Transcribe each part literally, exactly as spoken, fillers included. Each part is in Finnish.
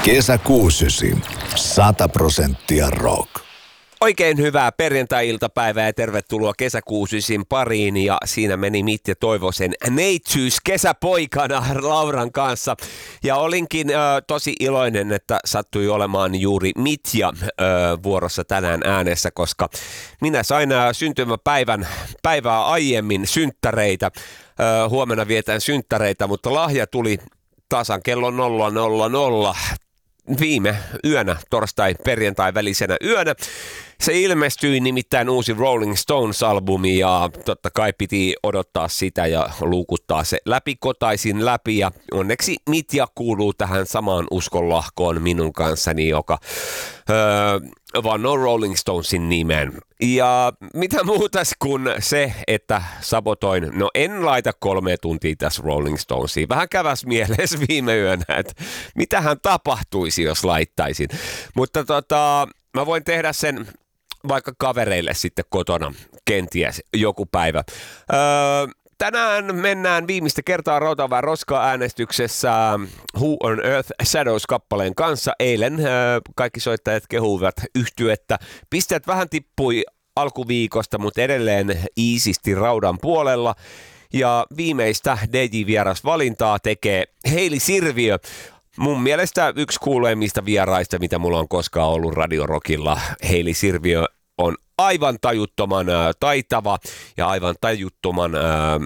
Kesäkuusysi. Sata prosenttia rock. Oikein hyvää perjantai-iltapäivää ja tervetuloa Kesäkuusysin pariin, ja siinä meni Mitja Toivosen neitsyys kesäpoikana Lauran kanssa. Ja olinkin äh, tosi iloinen, että sattui olemaan juuri Mitja äh, vuorossa tänään äänessä, koska minä sain äh, syntymäpäivän päivää aiemmin synttäreitä. Äh, huomenna vietän synttäreitä, mutta lahja tuli tasan kello nolla nolla nolla viime yönä, torstai-perjantai välisenä yönä. Se ilmestyi nimittäin uusi Rolling Stones-albumi, ja totta kai piti odottaa sitä ja luukuttaa se läpikotaisin läpi, ja onneksi Mitja kuuluu tähän samaan uskonlahkoon minun kanssani, joka öö, vannoo Rolling Stonesin nimen. Ja mitä muutas kuin se, että sabotoin, no en laita kolme tuntia tässä Rolling Stonesiin. Vähän käväs mielessä viime yönä, että mitähän tapahtuisi, jos laittaisin. Mutta tota, mä voin tehdä sen vaikka kavereille sitten kotona kenties joku päivä. Öö, tänään mennään viimeistä kertaa Rautavää Roska-äänestyksessä Who on Earth Shadows-kappaleen kanssa. Eilen öö, kaikki soittajat kehuivat yhtyettä. Pisteet vähän tippui alkuviikosta, mutta edelleen iisisti raudan puolella. Ja viimeistä D J-vierasvalintaa tekee Heili Sirviö. Mun mielestä yksi kuuleimmista vieraista, mitä mulla on koskaan ollut Radio Rockilla. Heili Sirviö on aivan tajuttoman ä, taitava ja aivan tajuttoman ä,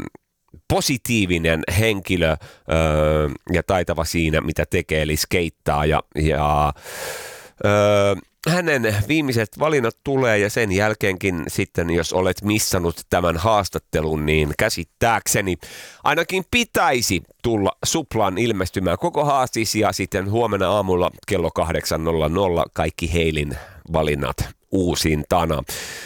positiivinen henkilö ä, ja taitava siinä, mitä tekee, eli skeittaa. Ja, ja ä, hänen viimeiset valinnat tulee, ja sen jälkeenkin sitten, jos olet missannut tämän haastattelun, niin käsittääkseni ainakin pitäisi tulla Suplaan ilmestymään koko haastis, ja sitten huomenna aamulla kello kahdeksan nolla nolla kaikki Heilin valinnat uusintana.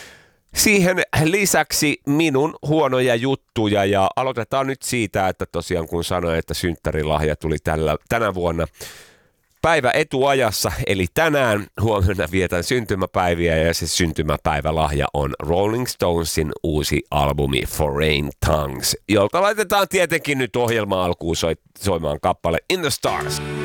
Siihen lisäksi minun huonoja juttuja, ja aloitetaan nyt siitä, että tosiaan kun sanoin, että synttärilahja tuli tällä, tänä vuonna päivä etuajassa, eli tänään huomenna vietän syntymäpäiviä, ja se syntymäpäivälahja on Rolling Stonesin uusi albumi Foreign Tongues, jolta laitetaan tietenkin nyt ohjelma alkuun soimaan kappale In the Stars.